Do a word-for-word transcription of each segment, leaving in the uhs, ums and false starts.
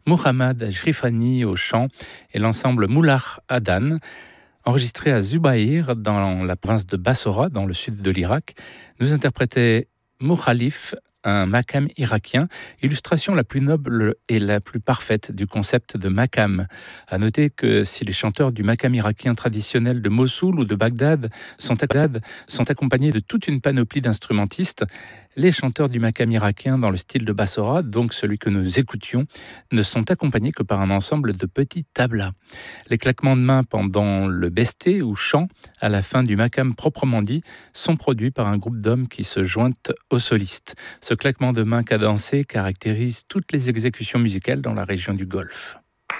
Muhammad Shrifani au chant et l'ensemble Moular Adan, enregistré à Zubair dans la province de Bassora, dans le sud de l'Irak, nous interprétait Moukhalif, un makam irakien, illustration la plus noble et la plus parfaite du concept de makam. À noter que si les chanteurs du makam irakien traditionnel de Mossoul ou de Bagdad sont, sont accompagnés de toute une panoplie d'instrumentistes, les chanteurs du makam irakien dans le style de Bassora, donc celui que nous écoutions, ne sont accompagnés que par un ensemble de petits tablas. Les claquements de mains pendant le besté ou chant, à la fin du makam proprement dit, sont produits par un groupe d'hommes qui se jointent aux solistes. Ce claquement de mains cadencé caractérise toutes les exécutions musicales dans la région du Golfe.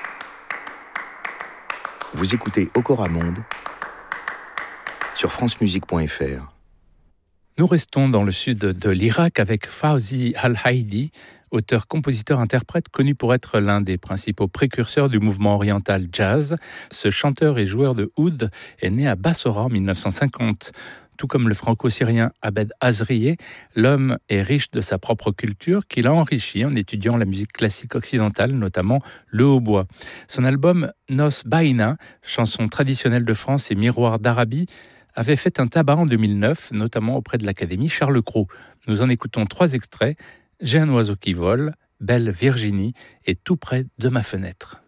Vous écoutez Okora Monde sur france musique point f r. Nous restons dans le sud de l'Irak avec Fawzi Al-Haidi, auteur-compositeur-interprète connu pour être l'un des principaux précurseurs du mouvement oriental jazz. Ce chanteur et joueur de oud est né à Bassora en dix-neuf cent cinquante. Tout comme le franco-syrien Abed Azrieh, l'homme est riche de sa propre culture qu'il a enrichie en étudiant la musique classique occidentale, notamment le hautbois. Son album Nos Baïna, chanson traditionnelle de France et miroir d'Arabie, avait fait un tabac en deux mille neuf, notamment auprès de l'Académie Charles Cros. Nous en écoutons trois extraits, J'ai un oiseau qui vole, Belle Virginie et Tout près de ma fenêtre.